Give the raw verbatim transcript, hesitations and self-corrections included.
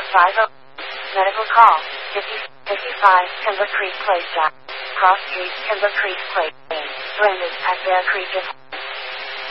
five oh. Medical call. fifty, fifty-five, Timber Creek Place, Jack. Cross Street, Timber Creek Place. Brandon at Bear Creek.